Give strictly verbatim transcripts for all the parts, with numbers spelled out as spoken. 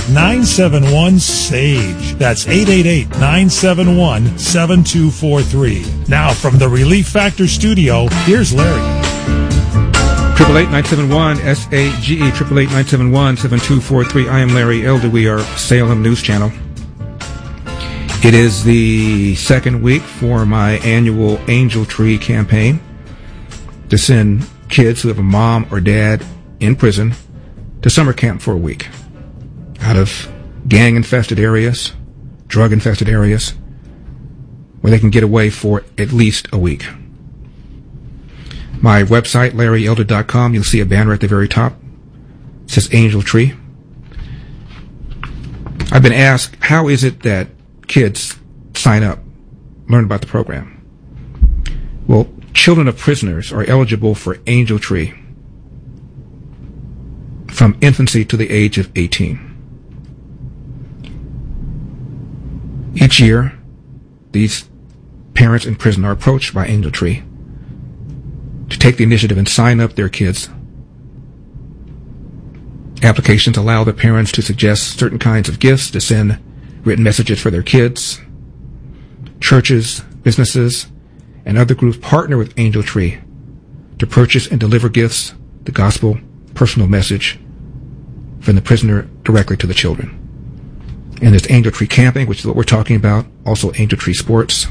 eight, nine seven one, S A G E. That's eight eight eight, nine seven one, seven two four three. Now from the Relief Factor studio, here's Larry. Triple eight nine seven one S A G E. Triple eight nine seven one seven two four three. I am Larry Elder. We are Salem News Channel. It is the second week for my annual Angel Tree campaign to send kids who have a mom or dad in prison to summer camp for a week out of gang-infested areas, drug-infested areas, where they can get away for at least a week. My website, larry elder dot com, you'll see a banner at the very top. It says Angel Tree. I've been asked, how is it that kids sign up, learn about the program? Well, children of prisoners are eligible for Angel Tree from infancy to the age of eighteen. Each year, these parents in prison are approached by Angel Tree to take the initiative and sign up their kids. Applications allow the parents to suggest certain kinds of gifts, to send written messages for their kids. Churches, businesses, and other groups partner with Angel Tree to purchase and deliver gifts, the gospel, personal message from the prisoner directly to the children. And there's Angel Tree Camping, which is what we're talking about, also Angel Tree Sports.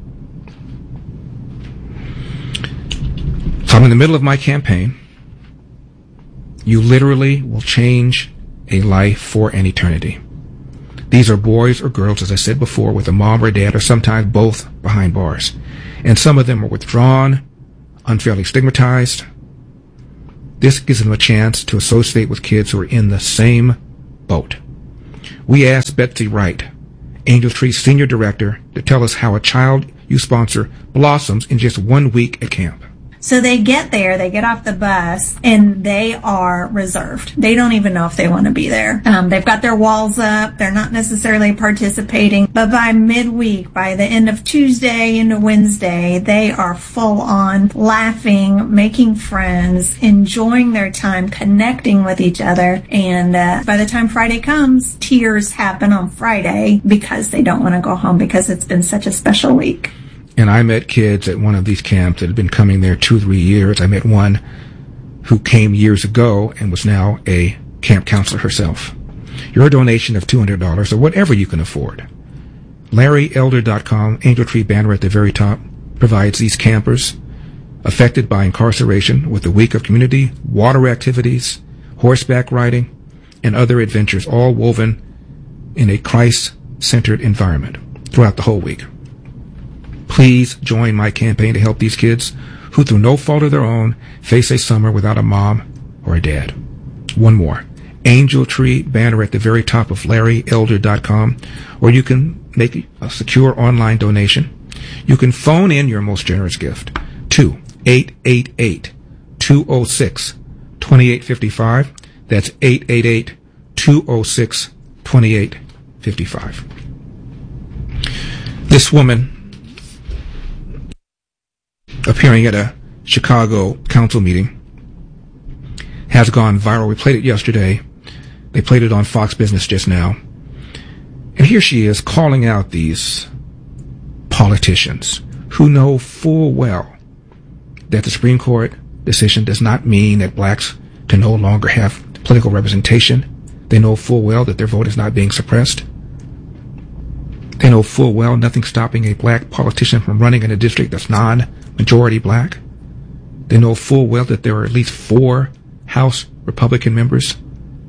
So I'm in the middle of my campaign. You literally will change a life for an eternity. These are boys or girls, as I said before, with a mom or dad, or sometimes both behind bars. And some of them are withdrawn, unfairly stigmatized. This gives them a chance to associate with kids who are in the same boat. We asked Betsy Wright, Angel Tree Senior Director, to tell us how a child you sponsor blossoms in just one week at camp. So they get there, they get off the bus, and they are reserved. They don't even know if they want to be there. Um, they've got their walls up. They're not necessarily participating. But by midweek, by the end of Tuesday into Wednesday, they are full on laughing, making friends, enjoying their time, connecting with each other. And uh, by the time Friday comes, tears happen on Friday because they don't want to go home because it's been such a special week. And I met kids at one of these camps that had been coming there two, three years. I met one who came years ago and was now a camp counselor herself. Your donation of two hundred dollars or whatever you can afford. larry elder dot com, Angel Tree banner at the very top, provides these campers affected by incarceration with a week of community, water activities, horseback riding, and other adventures, all woven in a Christ-centered environment throughout the whole week. Please join my campaign to help these kids who, through no fault of their own, face a summer without a mom or a dad. One more. Angel Tree banner at the very top of larry elder dot com, or you can make a secure online donation. You can phone in your most generous gift to eight eight eight, two oh six, two eight five five. That's eight eight eight, two oh six, two eight five five. This woman, appearing at a Chicago council meeting, has gone viral. We played it yesterday. They played it on Fox Business just now. And here she is calling out these politicians who know full well that the Supreme Court decision does not mean that blacks can no longer have political representation. They know full well that their vote is not being suppressed. They know full well nothing's stopping a black politician from running in a district that's non-majority black. They know full well that there are at least four House Republican members,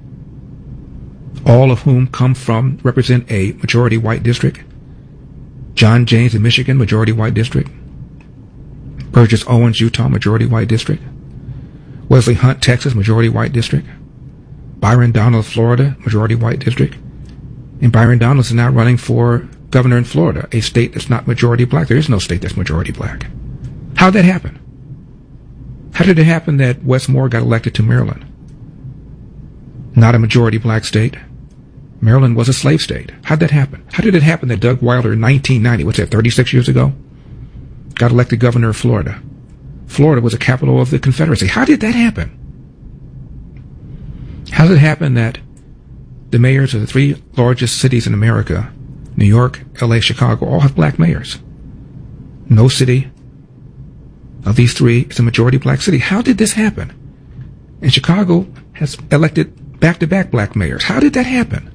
all of whom come from, represent a majority white district. John James in Michigan, majority white district. Burgess Owens, Utah, majority white district. Wesley Hunt, Texas, majority white district. Byron Donald, Florida, majority white district. And Byron Donald is now running for governor in Florida, a state that's not majority black. There is no state that's majority black. How did that happen? How did it happen that Wes Moore got elected to Maryland? Not a majority black state. Maryland was a slave state. How did that happen? How did it happen that Doug Wilder in nineteen ninety, what's that, thirty-six years ago, got elected governor of Florida? Florida was a capital of the Confederacy. How did that happen? How did it happen that The mayors of the three largest cities in America, New York, L A, Chicago, all have black mayors. No city of these three is a majority black city. How did this happen? And Chicago has elected back-to-back black mayors. How did that happen?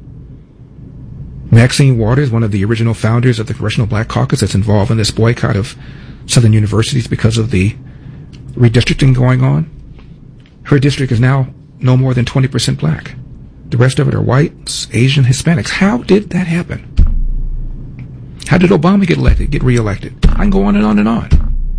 Maxine Waters, one of the original founders of the Congressional Black Caucus, that's involved in this boycott of Southern universities because of the redistricting going on. Her district is now no more than twenty percent black. The rest of it are whites, Asian, Hispanics. How did that happen? How did Obama get elected, get reelected? I can go on and on and on.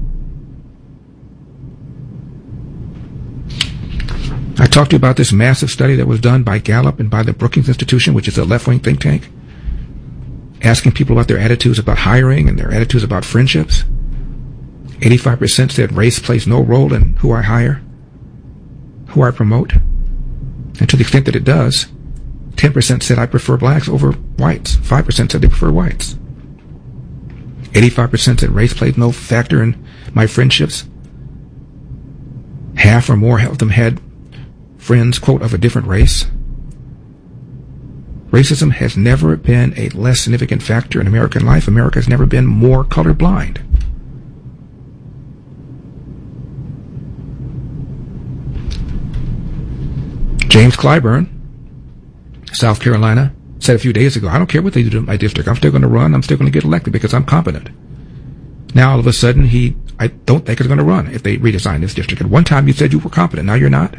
I talked to you about this massive study that was done by Gallup and by the Brookings Institution, which is a left-wing think tank, asking people about their attitudes about hiring and their attitudes about friendships. eighty-five percent said race plays no role in who I hire, who I promote. And to the extent that it does, ten percent said I prefer blacks over whites. five percent said they prefer whites. eighty-five percent said race played no factor in my friendships. Half or more of them had friends, quote, of a different race. Racism has never been a less significant factor in American life. America has never been more colorblind. James Clyburn, South Carolina, said a few days ago, I don't care what they do in my district. I'm still going to run. I'm still going to get elected because I'm competent. Now, all of a sudden, he, I don't think is going to run if they redesign this district. At one time, you said you were competent. Now you're not.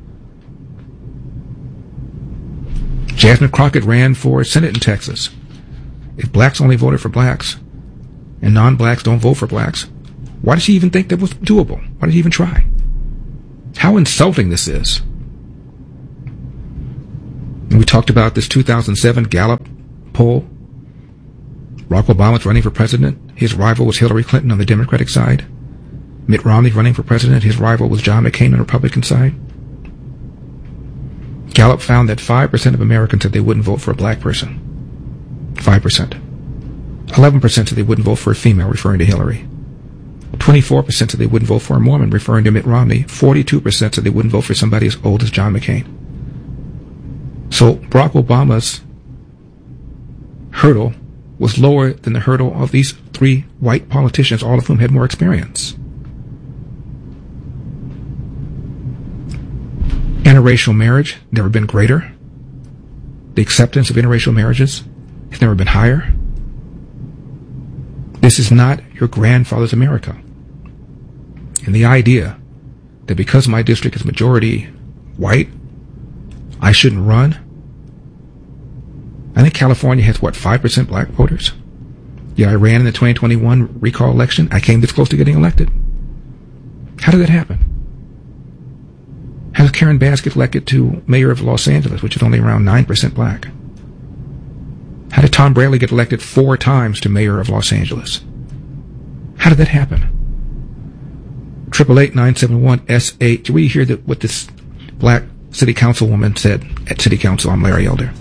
Jasmine Crockett ran for Senate in Texas. If blacks only voted for blacks and non-blacks don't vote for blacks, why did she even think that was doable? Why did she even try? How insulting this is. And we talked about this two thousand seven Gallup poll. Barack Obama's running for president. His rival was Hillary Clinton on the Democratic side. Mitt Romney running for president. His rival was John McCain on the Republican side. Gallup found that five percent of Americans said they wouldn't vote for a black person. five percent. eleven percent said they wouldn't vote for a female, referring to Hillary. twenty-four percent said they wouldn't vote for a Mormon, referring to Mitt Romney. forty-two percent said they wouldn't vote for somebody as old as John McCain. So Barack Obama's hurdle was lower than the hurdle of these three white politicians, all of whom had more experience. Interracial marriage, never been greater. The acceptance of interracial marriages has never been higher. This is not your grandfather's America. And the idea that because my district is majority white, I shouldn't run. I think California has, what, five percent black voters? Yet I ran in the twenty twenty-one recall election. I came this close to getting elected. How did that happen? How did Karen Bass get elected to mayor of Los Angeles, which is only around nine percent black? How did Tom Bradley get elected four times to mayor of Los Angeles? How did that happen? Triple eight nine seven one S eight. Did we hear that what this black city councilwoman said at city council? I'm Larry Elder.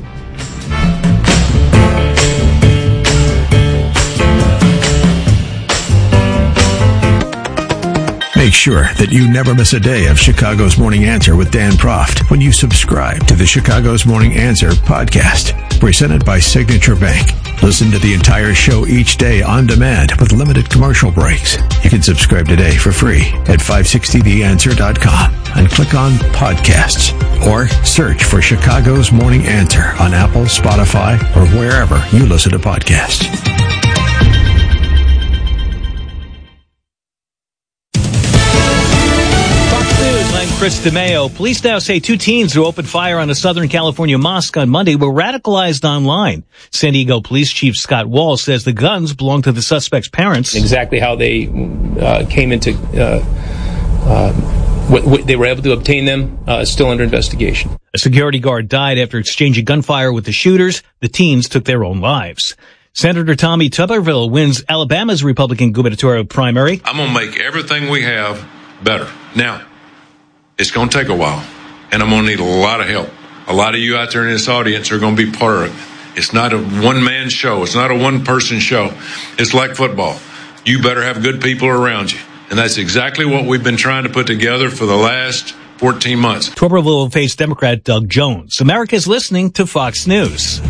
Make sure that you never miss a day of Chicago's Morning Answer with Dan Proft when you subscribe to the Chicago's Morning Answer podcast, presented by Signature Bank. Listen to the entire show each day on demand with limited commercial breaks. You can subscribe today for free at five sixty the answer dot com and click on podcasts or search for Chicago's Morning Answer on Apple, Spotify, or wherever you listen to podcasts. Chris DeMeo. Police now say two teens who opened fire on a Southern California mosque on Monday were radicalized online. San Diego Police Chief Scott Wall says the guns belong to the suspect's parents. Exactly how they uh, came into, uh, uh, what, what they were able to obtain them uh, is still under investigation. A security guard died after exchanging gunfire with the shooters. The teens took their own lives. Senator Tommy Tuberville wins Alabama's Republican gubernatorial primary. I'm going to make everything we have better. Now, it's going to take a while, and I'm going to need a lot of help. A lot of you out there in this audience are going to be part of it. It's not a one-man show. It's not a one-person show. It's like football. You better have good people around you. And that's exactly what we've been trying to put together for the last fourteen months. Tuberville will face Democrat Doug Jones. America's listening to Fox News.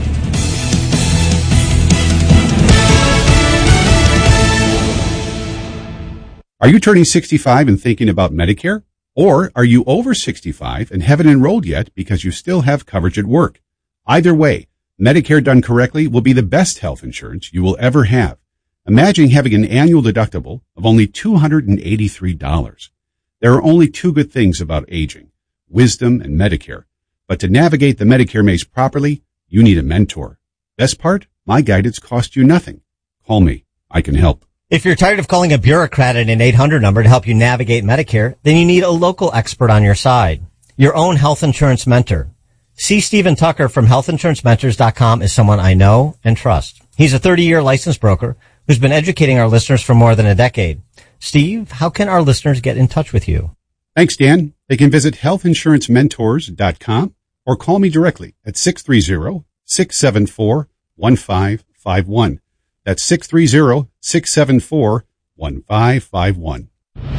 Are you turning sixty-five and thinking about Medicare? Or are you over sixty-five and haven't enrolled yet because you still have coverage at work? Either way, Medicare done correctly will be the best health insurance you will ever have. Imagine having an annual deductible of only two hundred eighty-three dollars. There are only two good things about aging, wisdom and Medicare. But to navigate the Medicare maze properly, you need a mentor. Best part? My guidance costs you nothing. Call me. I can help. If you're tired of calling a bureaucrat at an eight hundred number to help you navigate Medicare, then you need a local expert on your side. Your own health insurance mentor. C. Stephen Tucker from health insurance mentors dot com is someone I know and trust. He's a thirty-year licensed broker who's been educating our listeners for more than a decade. Steve, how can our listeners get in touch with you? Thanks, Dan. They can visit health insurance mentors dot com or call me directly at six three zero, six seven four, one five five one. That's six three zero, six seven four, one five five one.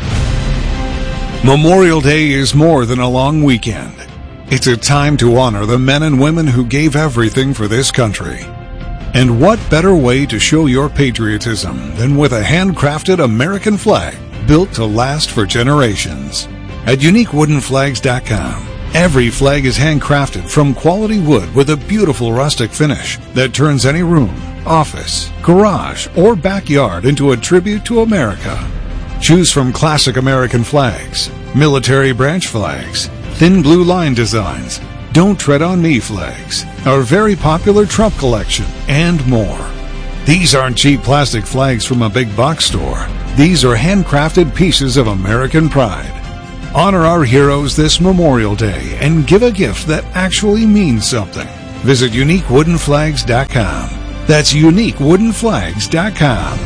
Memorial Day is more than a long weekend. It's a time to honor the men and women who gave everything for this country. And what better way to show your patriotism than with a handcrafted American flag built to last for generations? At unique wooden flags dot com, every flag is handcrafted from quality wood with a beautiful rustic finish that turns any room, office, garage, or backyard into a tribute to America. Choose from classic American flags, military branch flags, thin blue line designs, Don't Tread on Me flags, our very popular Trump collection, and more. These aren't cheap plastic flags from a big box store. These are handcrafted pieces of American pride. Honor our heroes this Memorial Day and give a gift that actually means something. Visit unique wooden flags dot com. That's unique wooden flags dot com.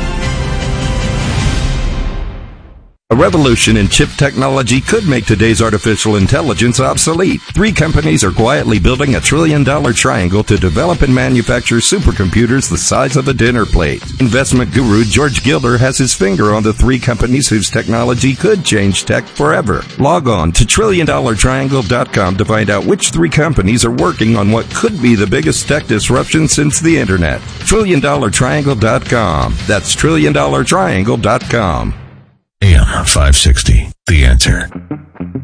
A revolution in chip technology could make today's artificial intelligence obsolete. Three companies are quietly building a trillion-dollar triangle to develop and manufacture supercomputers the size of a dinner plate. Investment guru George Gilder has his finger on the three companies whose technology could change tech forever. Log on to trillion dollar triangle dot com to find out which three companies are working on what could be the biggest tech disruption since the Internet. trillion dollar triangle dot com. That's trillion dollar triangle dot com. A M five sixty, The Answer.